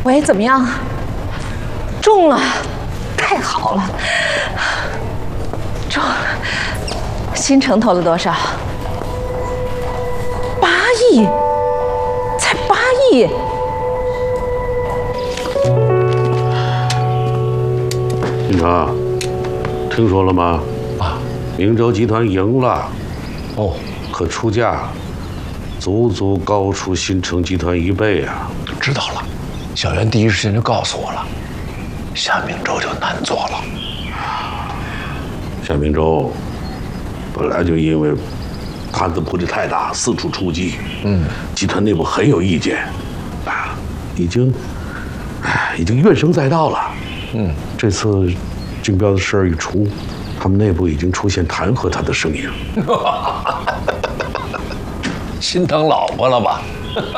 喂，怎么样？中了，太好了，中了。新城投了多少？8亿，才8亿。 新城，听说了吗？啊，明州集团赢了。哦，可出价足足高出新城集团1倍啊！ 知道了，小袁第一时间就告诉我了。夏明洲就难做了。 夏明洲本来就因为摊子铺的太大，四处出击，集团内部很有意见，啊，已经怨声载道了。这次竞标的事儿一出，他们内部已经出现弹劾他的声音。 心疼老婆了吧？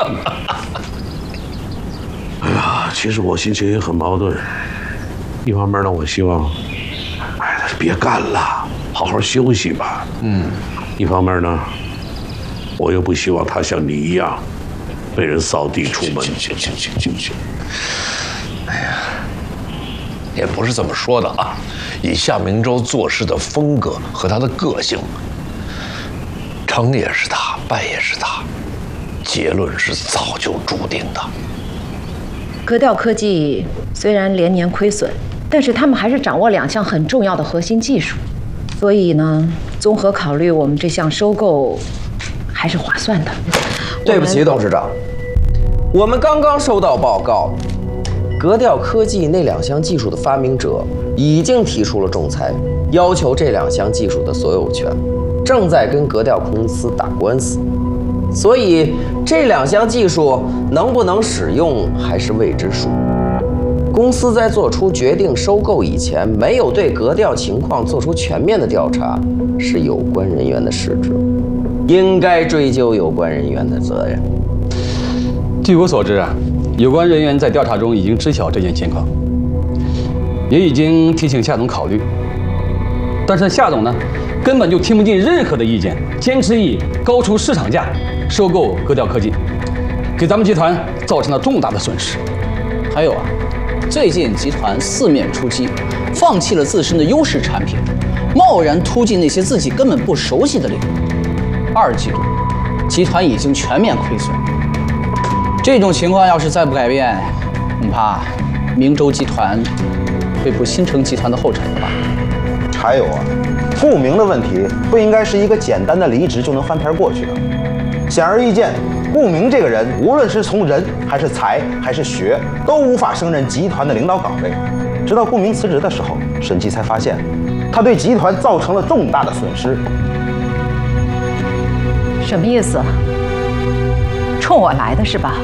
哎呀，其实我心情也很矛盾。一方面呢，我希望，别干了，好好休息吧。一方面呢，我又不希望他像你一样，被人扫地出门。 行。哎呀，也不是这么说的啊。以夏明洲做事的风格和他的个性，成也是他，败也是他，结论是早就注定的。 格调科技虽然连年亏损，但是他们还是掌握2项很重要的核心技术，所以呢，综合考虑，我们这项收购还是划算的。 对不起，董事长，我们刚刚收到报告，格调科技那2项技术的发明者已经提出了仲裁，要求这2项技术的所有权，正在跟格调公司打官司。所以这2项技术能不能使用还是未知数。公司在做出决定收购以前，没有对格调情况做出全面的调查，是有关人员的失职，应该追究有关人员的责任。 据我所知啊，有关人员在调查中已经知晓这件情况，也已经提醒夏总考虑，但是夏总呢，根本就听不进任何的意见，坚持以高出市场价收购格调科技，给咱们集团造成了重大的损失。 还有啊，最近集团4面出击，放弃了自身的优势产品，贸然突进那些自己根本不熟悉的领域。2季度，集团已经全面亏损。这种情况要是再不改变，恐怕明州集团会步新城集团的后尘了吧？ 还有啊，顾明的问题不应该是一个简单的离职就能翻篇过去的。显而易见，顾明这个人，无论是从人还是财还是学，都无法胜任集团的领导岗位。直到顾明辞职的时候，审计才发现，他对集团造成了重大的损失。 什么意思？冲我来的是吧？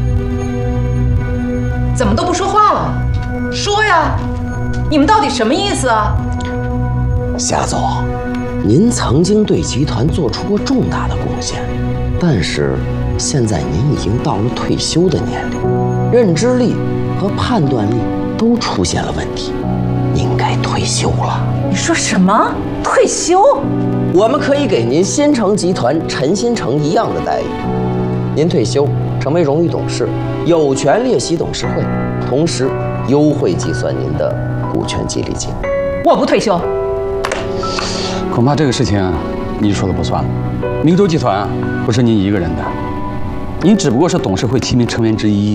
怎么都不说话了？说呀！你们到底什么意思啊？ 夏总，您曾经对集团做出过重大的贡献，但是现在您已经到了退休的年龄，认知力和判断力都出现了问题，应该退休了。 你说什么？退休？ 我们可以给您新城集团陈新城一样的待遇，您退休成为荣誉董事，有权列席董事会，同时优惠计算您的股权激励金。 我不退休。 恐怕这个事情您说了不算了。明州集团啊，不是您一个人的，您只不过是董事会提名成员之一。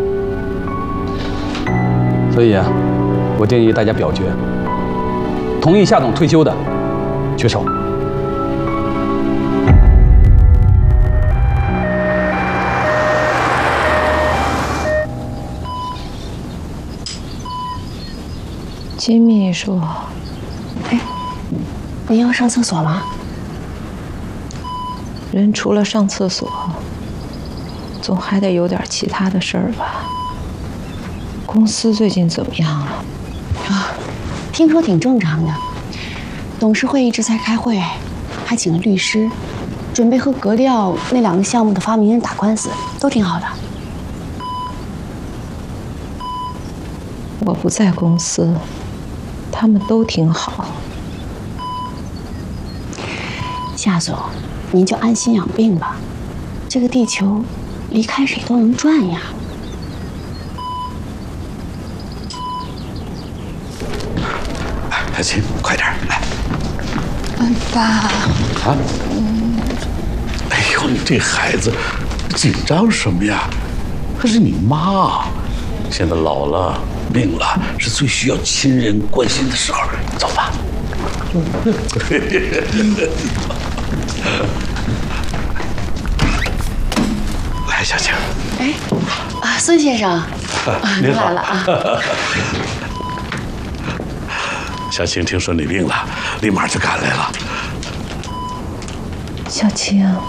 所以啊，我建议大家表决，同意夏总退休的举手。 金秘书， 哎，您要上厕所吗？ 人除了上厕所，总还得有点其他的事儿吧？公司最近怎么样了？ 啊，听说挺正常的。董事会一直在开会，还请了律师，准备和格调那2个项目的发明人打官司，都挺好的。 我不在公司，他们都挺好。 夏总，您就安心养病吧。这个地球离开谁都能转呀。 小青，快点来。 爸。 啊？哎呦，你这孩子紧张什么呀？她是你妈，现在老了病了，是最需要亲人关心的时候。走吧。来，小青。 哎，孙先生，您来了啊！ 小青听说你病了，立马就赶来了。 小青。